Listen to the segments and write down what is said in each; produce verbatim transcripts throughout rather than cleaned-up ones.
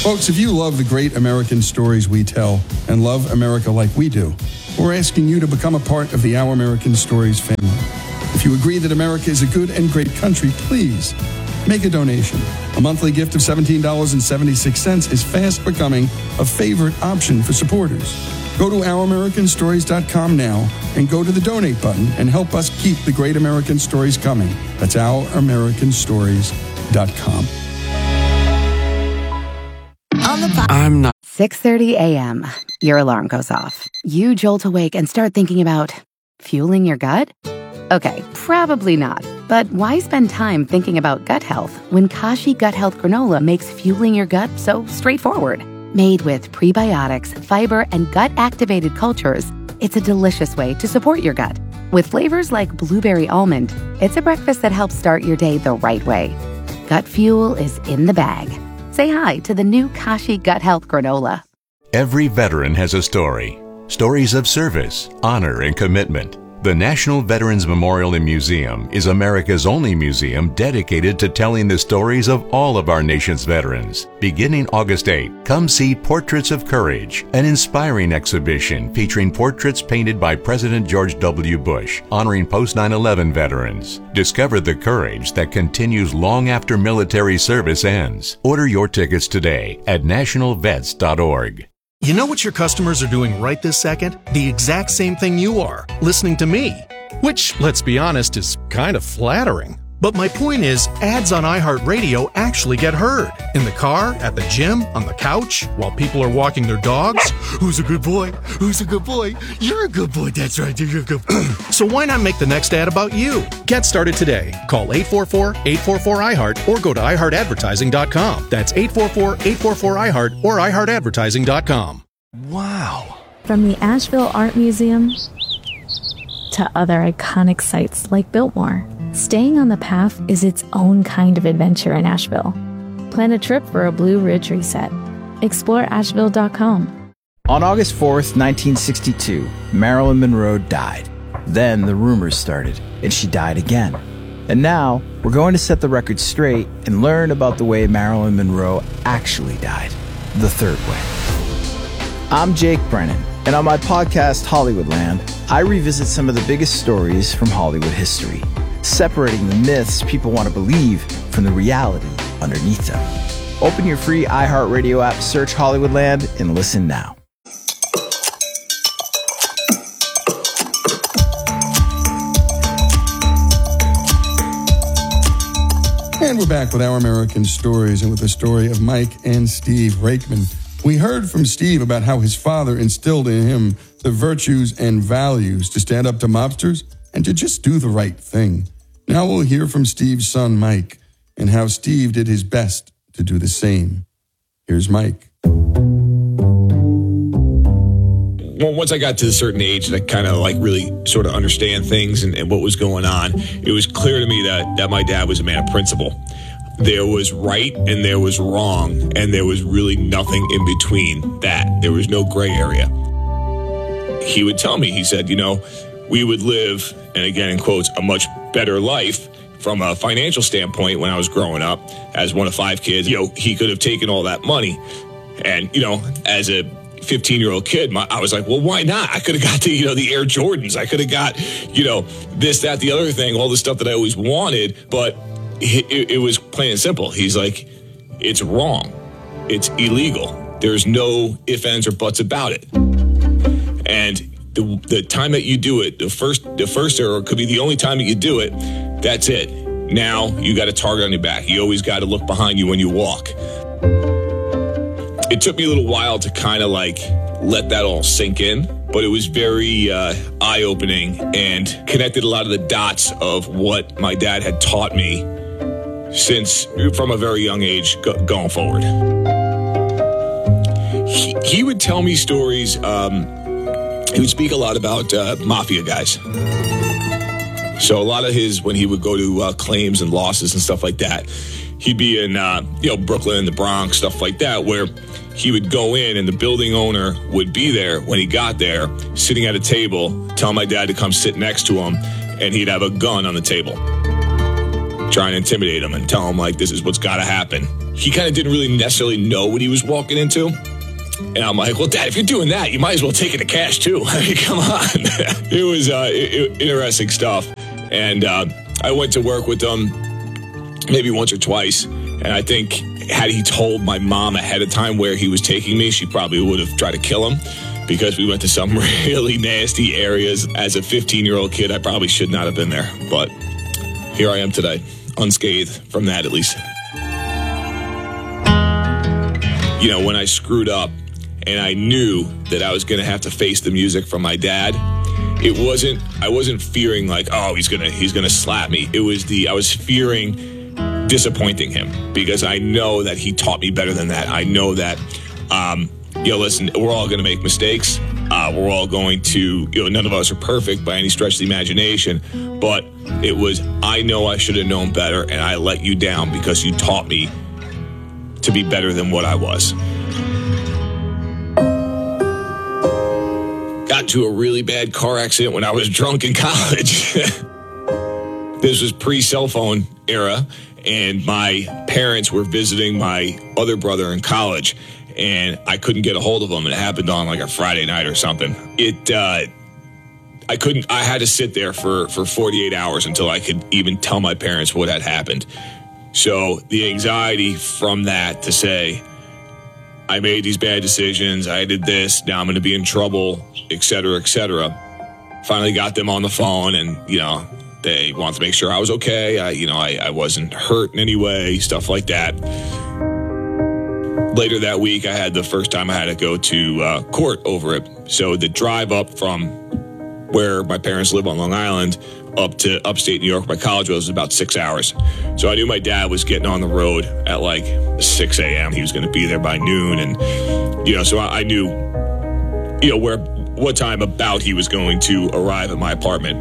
Folks, if you love the great American stories we tell and love America like we do, we're asking you to become a part of the Our American Stories family. If you agree that America is a good and great country, please make a donation. A monthly gift of seventeen dollars and seventy-six cents is fast becoming a favorite option for supporters. Go to our american stories dot com now and go to the donate button and help us keep the great American stories coming. That's our american stories dot com. On the po- I'm not. six thirty a.m. Your alarm goes off. You jolt awake and start thinking about fueling your gut? Okay, probably not. But why spend time thinking about gut health when Kashi Gut Health Granola makes fueling your gut so straightforward? Made with prebiotics, fiber, and gut-activated cultures, it's a delicious way to support your gut. With flavors like blueberry almond, it's a breakfast that helps start your day the right way. Gut fuel is in the bag. Say hi to the new Kashi Gut Health Granola. Every veteran has a story. Stories of service, honor, and commitment. The National Veterans Memorial and Museum is America's only museum dedicated to telling the stories of all of our nation's veterans. Beginning August eighth, come see Portraits of Courage, an inspiring exhibition featuring portraits painted by President George W. Bush, honoring post nine eleven veterans. Discover the courage that continues long after military service ends. Order your tickets today at national vets dot org. You know what your customers are doing right this second? The exact same thing you are, listening to me. Which, let's be honest, is kind of flattering. But my point is, ads on iHeartRadio actually get heard. In the car, at the gym, on the couch, while people are walking their dogs. Who's a good boy? Who's a good boy? You're a good boy, that's right, you're a good boy. So why not make the next ad about you? Get started today. Call eight four four, eight four four, I heart or go to i heart advertising dot com. That's eight four four, eight four four, I heart or i heart advertising dot com. Wow. From the Asheville Art Museum to other iconic sites like Biltmore, staying on the path is its own kind of adventure in Asheville. Plan a trip for a Blue Ridge reset. explore asheville dot com. On August fourth, nineteen sixty-two, Marilyn Monroe died. Then the rumors started, and she died again. And now, we're going to set the record straight and learn about the way Marilyn Monroe actually died. The third way. I'm Jake Brennan, and on my podcast, Hollywoodland, I revisit some of the biggest stories from Hollywood history, separating the myths people want to believe from the reality underneath them. Open your free iHeartRadio app, search Hollywoodland, and listen now. And we're back with Our American Stories and with the story of Mike and Steve Rakeman. We heard from Steve about how his father instilled in him the virtues and values to stand up to mobsters and to just do the right thing. Now we'll hear from Steve's son, Mike, and how Steve did his best to do the same. Here's Mike. Well, once I got to a certain age and I kind of like really sort of understand things and, and what was going on, it was clear to me that, that my dad was a man of principle. There was right and there was wrong, and there was really nothing in between that. There was no gray area. He would tell me, he said, you know, we would live, and again in quotes, a much better life from a financial standpoint when I was growing up as one of five kids. You know, he could have taken all that money. And, you know, as a fifteen-year-old kid, my, I was like, well, why not? I could have got the, you know, the Air Jordans. I could have got, you know, this, that, the other thing, all the stuff that I always wanted, but It, it was plain and simple. He's like, it's wrong. It's illegal. There's no ifs, ands, or buts about it. And the the time that you do it, the first, the first, or it could be the only time that you do it, that's it. Now you got a target on your back. You always got to look behind you when you walk. It took me a little while to kind of like let that all sink in, but it was very uh, eye-opening and connected a lot of the dots of what my dad had taught me since from a very young age go, going forward. He, he would tell me stories. Um, he would speak a lot about uh, mafia guys. So a lot of his, when he would go to uh, claims and losses and stuff like that, he'd be in uh, you know Brooklyn, the Bronx, stuff like that, where he would go in and the building owner would be there when he got there, sitting at a table, telling my dad to come sit next to him, and he'd have a gun on the table. trying to intimidate him and tell him, like, this is what's got to happen. He kind of didn't really necessarily know what he was walking into. And I'm like, well, Dad, if you're doing that, you might as well take it to cash, too. I mean, come on. It was uh, it, interesting stuff. And uh, I went to work with him maybe once or twice. And I think had he told my mom ahead of time where he was taking me, she probably would have tried to kill him, because we went to some really nasty areas. As a fifteen-year-old kid, I probably should not have been there. But here I am today, unscathed from that at least. You know, when I screwed up and I knew that I was going to have to face the music from my dad, it wasn't, I wasn't fearing like, oh, he's going to, he's going to slap me. It was the, I was fearing disappointing him, because I know that he taught me better than that. I know that, um, you know, listen, we're all going to make mistakes. Uh, we're all going to, you know, none of us are perfect by any stretch of the imagination, but it was, I know I should have known better, and I let you down because you taught me to be better than what I was. Got into a really bad car accident when I was drunk in college. This was pre-cell phone era, and my parents were visiting my other brother in college, and I couldn't get a hold of him. It happened on like a Friday night or something. It, uh, I couldn't, I had to sit there for, for forty-eight hours until I could even tell my parents what had happened. So the anxiety from that to say, I made these bad decisions, I did this, now I'm going to be in trouble, et cetera, et cetera. Finally got them on the phone, and, you know, they wanted to make sure I was okay. I, you know, I, I wasn't hurt in any way, stuff like that. Later that week, I had the first time I had to go to uh, court over it. So the drive up from where my parents live on Long Island up to upstate New York, my college was about six hours. So I knew my dad was getting on the road at like six a.m. He was going to be there by noon. And, you know, so I, I knew, you know, where, what time about he was going to arrive at my apartment.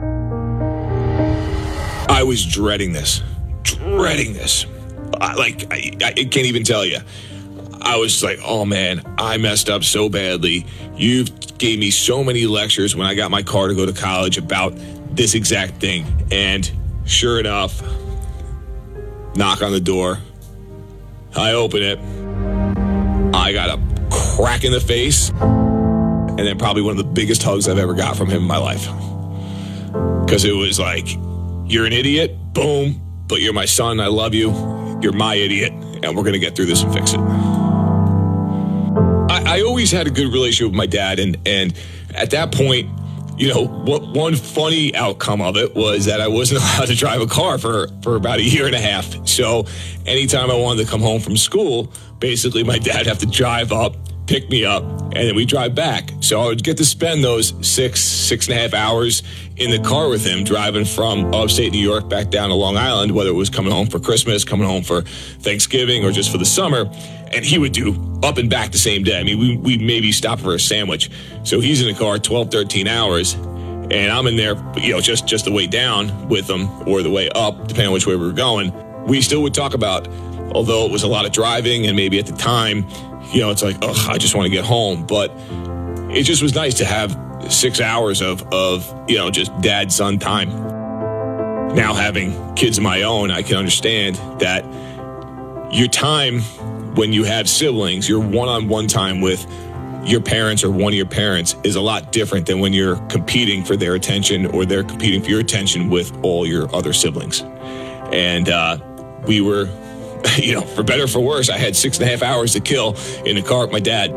I was dreading this, dreading this. I, like, I, I can't even tell you. I was like, oh man, I messed up so badly. You gave me so many lectures when I got my car to go to college about this exact thing. And sure enough, knock on the door. I open it. I got a crack in the face, and then probably one of the biggest hugs I've ever got from him in my life. Because it was like, you're an idiot, boom, but you're my son, I love you. You're my idiot, and we're going to get through this and fix it. I, I always had a good relationship with my dad, and, and at that point, you know, what one funny outcome of it was that I wasn't allowed to drive a car for, for about a year and a half. So anytime I wanted to come home from school, basically my dad would have to drive up, pick me up, and then we drive back. So I would get to spend those six, six and a half hours in the car with him, driving from upstate New York back down to Long Island, whether it was coming home for Christmas, coming home for Thanksgiving, or just for the summer. And he would do up and back the same day. I mean, we we maybe stop for a sandwich. So he's in the car twelve, thirteen hours, and I'm in there, you know, just, just the way down with him, or the way up, depending on which way we were going. We still would talk about, although it was a lot of driving, and maybe at the time, you know, it's like, oh, I just want to get home. But it just was nice to have six hours of, of, you know, just dad-son time. Now having kids of my own, I can understand that your time when you have siblings, your one-on-one time with your parents or one of your parents is a lot different than when you're competing for their attention, or they're competing for your attention with all your other siblings. And uh, we were, you know, for better or for worse, I had six and a half hours to kill in the car with my dad.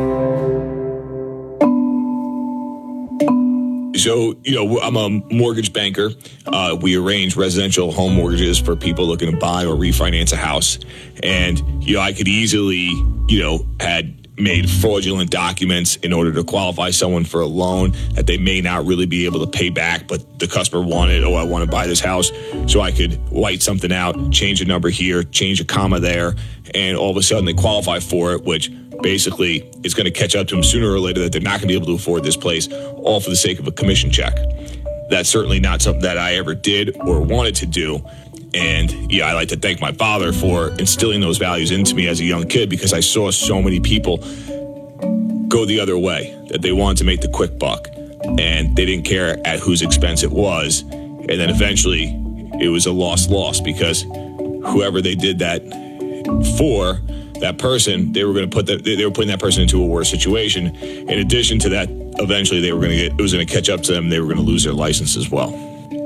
So, you know, I'm a mortgage banker. Uh, we arrange residential home mortgages for people looking to buy or refinance a house. And, you know, I could easily, you know, had made fraudulent documents in order to qualify someone for a loan that they may not really be able to pay back, but the customer wanted, oh, I want to buy this house. So I could white something out, change a number here, change a comma there, and all of a sudden they qualify for it, which basically is going to catch up to them sooner or later that they're not going to be able to afford this place, all for the sake of a commission check. That's certainly not something that I ever did or wanted to do. And yeah, I like to thank my father for instilling those values into me as a young kid, because I saw so many people go the other way, that they wanted to make the quick buck and they didn't care at whose expense it was. And then eventually it was a lost loss because whoever they did that for, that person, they were going to put that, they were putting that person into a worse situation. In addition to that, eventually they were going to get, it was going to catch up to them. They were going to lose their license as well.